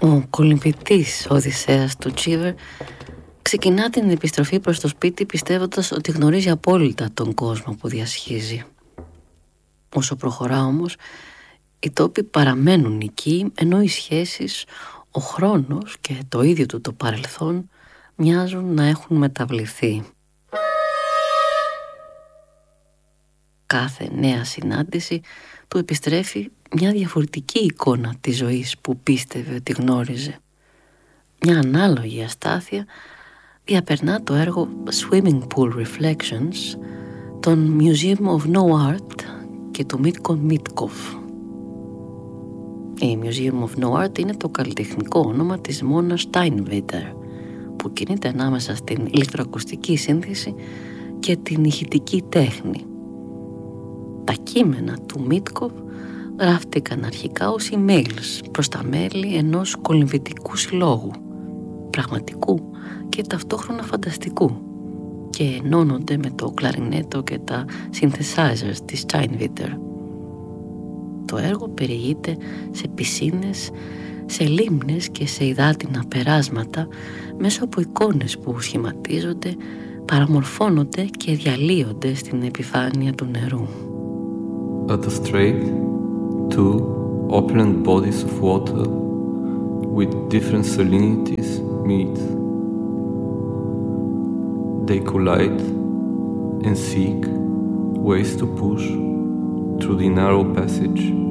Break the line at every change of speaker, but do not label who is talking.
Ο κολυμβητής Οδυσσέας του Τσίβερ ξεκινά την επιστροφή προς το σπίτι πιστεύοντας ότι γνωρίζει απόλυτα τον κόσμο που διασχίζει. Όσο προχωρά όμως, οι τόποι παραμένουν εκεί, ενώ οι σχέσεις, ο χρόνος και το ίδιο του το παρελθόν μοιάζουν να έχουν μεταβληθεί. Κάθε νέα συνάντηση του επιστρέφει μια διαφορετική εικόνα της ζωής που πίστευε ότι γνώριζε. Μια ανάλογη αστάθεια διαπερνά το έργο Swimming Pool Reflections των Museum of No Art και του Μίτκο Μίτκοφ. Η Museum of No Art είναι το καλλιτεχνικό όνομα της Μόνα Steinwetter, που κινείται ανάμεσα στην ηλεκτροακουστική σύνθεση και την ηχητική τέχνη. Τα κείμενα του Μίτκοφ γράφτηκαν αρχικά ως emails προς τα μέλη ενός κολυμβητικού συλλόγου, πραγματικού και ταυτόχρονα φανταστικού, και ενώνονται με το κλαρινέτο και τα synthesizers της Steinwetter. Το έργο περιηγείται σε πισίνες, σε λίμνες και σε υδάτινα περάσματα μέσα από εικόνες που σχηματίζονται, παραμορφώνονται και διαλύονται στην επιφάνεια του νερού.
At the strait, two opulent bodies of water with different salinities meet. They collide and seek ways to push through the narrow passage